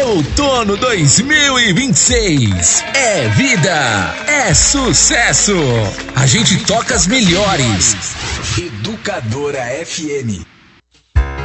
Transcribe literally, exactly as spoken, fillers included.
Outono dois mil e vinte e seis. É vida, é sucesso. A gente toca as melhores. Educadora F M.